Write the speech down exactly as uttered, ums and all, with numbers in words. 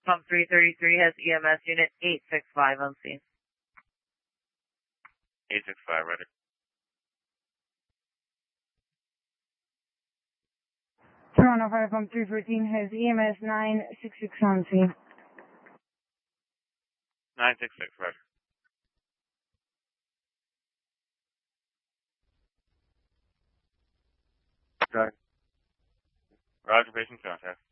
Pump three thirty-three has E M S unit eight six five on scene. eight six five, ready. Toronto Fire Pump three fourteen has E M S nine six six on scene. nine six six, ready. Okay. Roger, patient contact.